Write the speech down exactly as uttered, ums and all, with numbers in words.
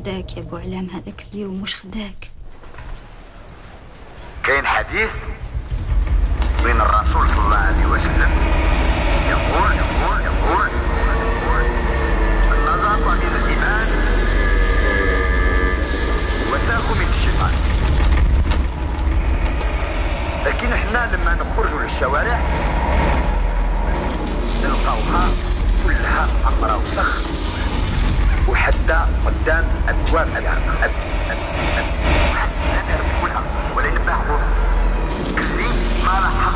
خداك يا ابو علام، هذاك اليوم مش خداك. كاين حديث بين الرسول صلى الله عليه وسلم يقول يقول يقول النظافة من الإيمان وساق من الشيطان. لكن احنا لما نخرجوا للشوارع نلقاوها كلها عمرة وسخ وحتى قدام أبواب العقل. لا نركبونها ولا نباعوا كلي ما راح